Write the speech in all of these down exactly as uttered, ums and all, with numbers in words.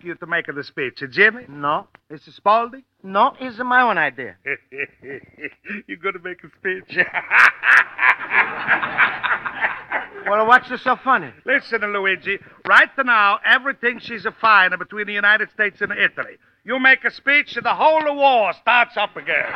you to make the speech? Uh, Jimmy? No. Missus Spaulding? No, it's my own idea. You're going to make a speech? Well, what's so funny? Listen, Luigi. Right now, everything she's a fine between the United States and Italy. You make a speech, and the whole war starts up again.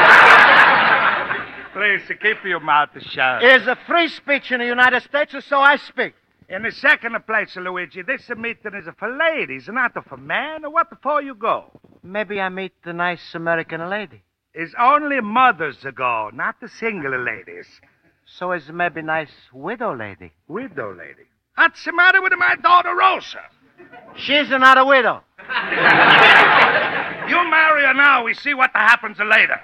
Please, keep your mouth shut. Is a free speech in the United States, or so I speak. In the second place, Luigi, this meeting is for ladies, not for men. What for you go? Maybe I meet the nice American lady. It's only mothers go, not the single ladies. So is maybe nice widow lady. Widow lady? What's the matter with my daughter, Rosa? She's not a widow. You marry her now, we see what happens later.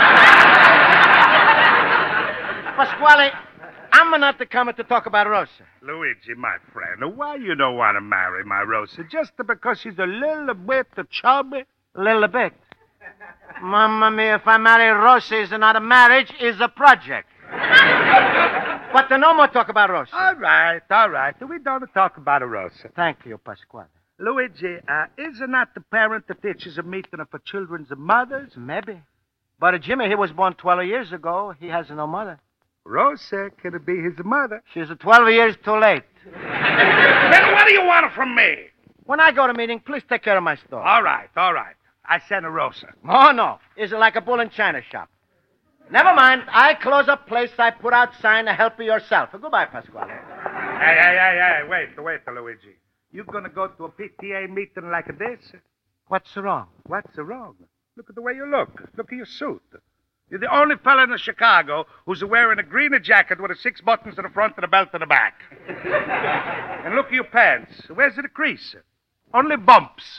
Pasquale, I'm not the comer to talk about Rosa. Luigi, my friend, why you don't want to marry my Rosa? Just because she's a little bit chubby? Little bit. Mamma mia, if I marry Rosa, it's not a marriage, it's a project. But no more talk about Rosa. All right, all right. We don't talk about Rosa. Thank you, Pasquale. Luigi, uh, is it not the parent that teaches a meeting for children's mothers? Maybe. But uh, Jimmy, he was born twelve years ago. He has no mother. Rosa can be his mother. She's twelve years too late. Then what do you want from me? When I go to meeting, please take care of my store. All right, all right. I send a Rosa. Oh, no. It's like a bull in china shop. Never mind. I close up place. I put out sign to help you yourself. Goodbye, Pasquale. Hey, hey, hey, hey. Wait, wait, Luigi. You gonna go to a P T A meeting like this? What's wrong? What's wrong? Look at the way you look. Look at your suit. You're the only fella in Chicago who's wearing a green jacket with a six buttons in the front and a belt in the back. And look at your pants. Where's the crease? Only bumps.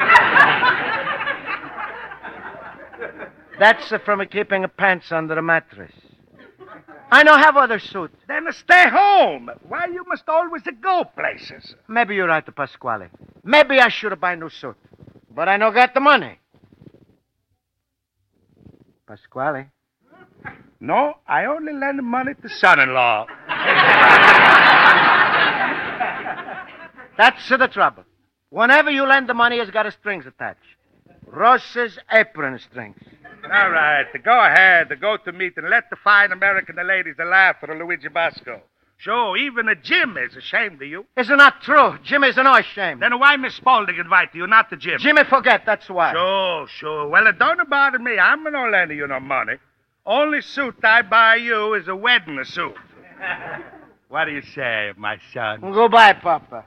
That's uh, from uh, keeping uh, pants under the mattress. I don't have other suit. Then stay home. Why you must always go places? Maybe you're right, Pasquale. Maybe I should buy a new suit. But I don't got the money. Pasquale? No, I only lend money to son-in-law. That's uh, the trouble. Whenever you lend the money, it's got a strings attached. Rosa's apron strings. All right, go ahead. Go to meet and let the fine American ladies laugh for Luigi Basco. Sure, even a Jim is ashamed of you. It's not true. Jim is no ashamed. Then why Miss Spaulding invite you, not the Jim? Jimmy forget, that's why. Sure, sure. Well, it don't bother me. I'm not lending you no money. Only suit I buy you is a wedding suit. What do you say, my son? Goodbye, Papa.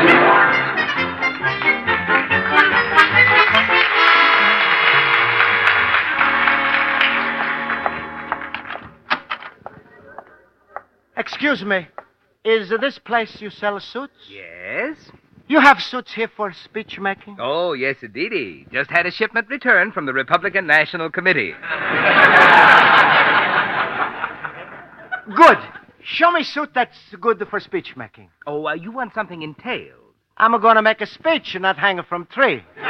Excuse me. Is this place you sell suits? Yes? You have suits here for speech making? Oh, yes, indeedy. Just had a shipment returned from the Republican National Committee. Good. Show me suit that's good for speech making. Oh, uh, you want something in tails? I'm going to make a speech and not hang it from tree. Uh,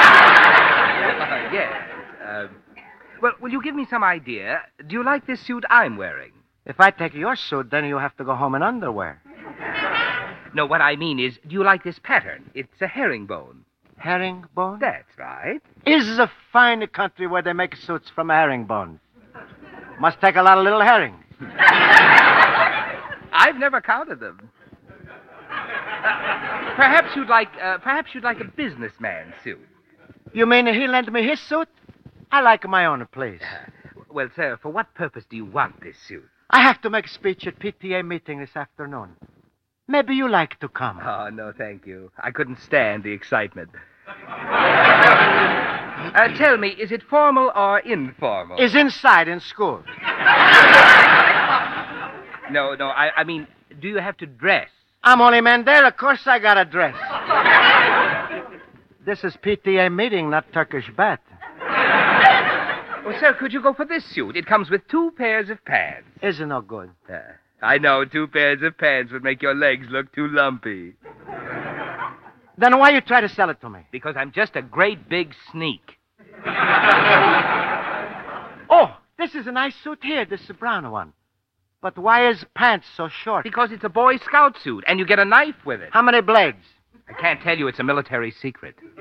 yes. Uh, well, will you give me some idea? Do you like this suit I'm wearing? If I take your suit, then you have to go home in underwear. No, what I mean is, do you like this pattern? It's a herringbone. Herringbone? That's right. This is a fine country where they make suits from herringbone. Must take a lot of little herring. I've never counted them. Perhaps you'd like, uh, perhaps you'd like a businessman suit. You mean he lent me his suit? I like my own, please. Uh, well, sir, for what purpose do you want this suit? I have to make a speech at P T A meeting this afternoon. Maybe you like to come. Oh, no, thank you. I couldn't stand the excitement. uh, tell me, is it formal or informal? Is inside in school. No, no, I, I mean, do you have to dress? I'm only man there. Of course I got to dress. This is P T A meeting, not Turkish bath. Well, sir, could you go for this suit? It comes with two pairs of pants. Isn't no good. Uh, I know two pairs of pants would make your legs look too lumpy. Then why you try to sell it to me? Because I'm just a great big sneak. Oh, this is a nice suit here, this brown one. But why is pants so short? Because it's a Boy Scout suit, and you get a knife with it. How many blades? I can't tell you. It's a military secret.